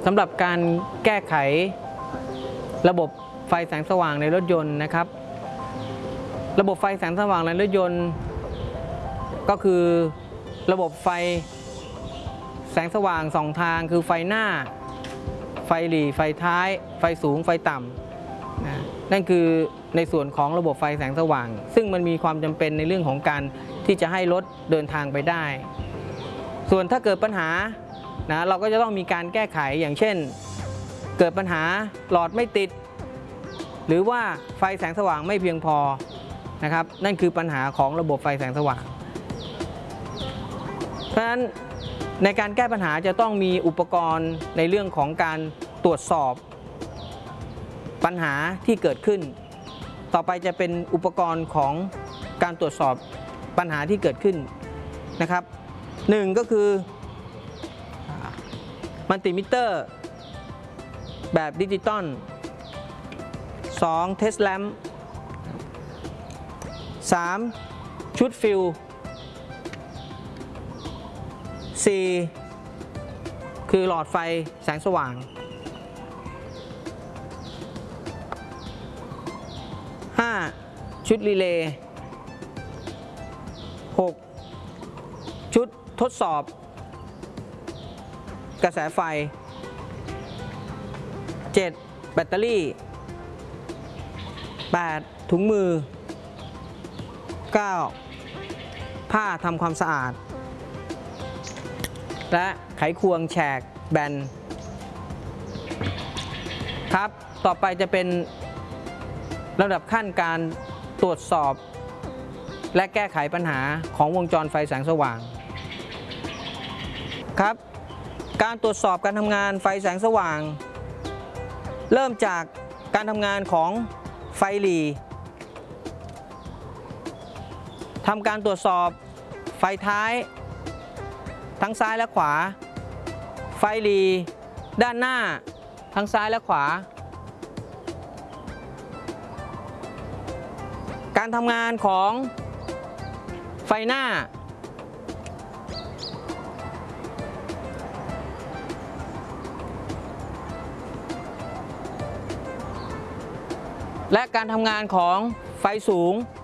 สำหรับการแก้ไขระบบไฟแสงสว่างในรถยนต์นะครับระบบไฟแสงสว่างในรถยนต์ก็คือระบบไฟแสงสว่าง2ทางคือไฟหน้าไฟหลีไฟท้ายไฟสูงไฟต่ำนั่นคือในส่วนของระบบไฟแสงสว่างซึ่งมันมีความจำเป็นในเรื่องของการที่จะให้รถเดินทางไปได้ส่วนถ้าเกิดปัญหาเราก็จะต้องมีการแก้ไขอย่างเช่นเกิดปัญหาหลอดไม่ติดหรือว่าไฟแสงสว่างไม่เพียงพอนะครับนั่นคือปัญหาของระบบไฟแสงสว่างเพราะฉะนั้นในการแก้ปัญหาจะต้องมีอุปกรณ์ในเรื่องของการตรวจสอบปัญหาที่เกิดขึ้นต่อไปจะเป็นอุปกรณ์ของการตรวจสอบปัญหาที่เกิดขึ้นนะครับ1ก็คือมัลติมิเตอร์แบบดิจิตอล2เทสแลมป์3ชุดฟิล4คือหลอดไฟแสงสว่าง5ชุดรีเลย์6ชุดทดสอบกระแสไฟ7แบตเตอรี่8ถุงมือ9ผ้าทำความสะอาดและไขควงแฉกแบนครับต่อไปจะเป็นลำดับขั้นการตรวจสอบและแก้ไขปัญหาของวงจรไฟแสงสว่างครับการตรวจสอบการทำงานไฟแสงสว่างเริ่มจากการทำงานของไฟหลีทำการตรวจสอบไฟท้ายทั้งซ้ายและขวาไฟหลีด้านหน้าทั้งซ้ายและขวาการทำงานของไฟหน้าและการทำงานของไฟสูง